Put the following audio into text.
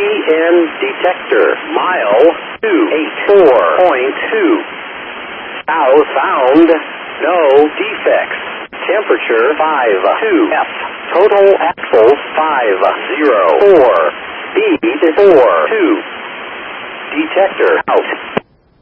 EN detector. Mile 284.2. South sound. No defects. Temperature 52 F. Total axles 504. Speed 42. Detector out.